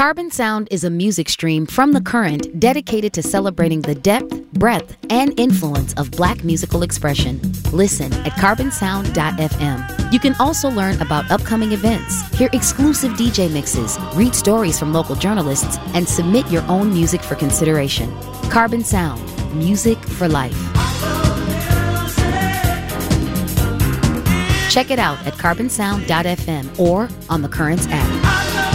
Carbon Sound is a music stream from The Current dedicated to celebrating the depth, breadth, and influence of Black musical expression. Listen at carbonsound.fm. You can also learn about upcoming events, hear exclusive DJ mixes, read stories from local journalists, and submit your own music for consideration. Carbon Sound, music for life. Check it out at carbonsound.fm or on the Currents app.